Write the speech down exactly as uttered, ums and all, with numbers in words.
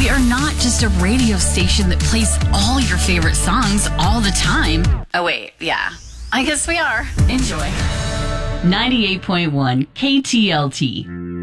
We are not just a radio station that plays all your favorite songs all the time. Oh, wait, yeah. I guess we are. Enjoy. ninety-eight point one K T L T.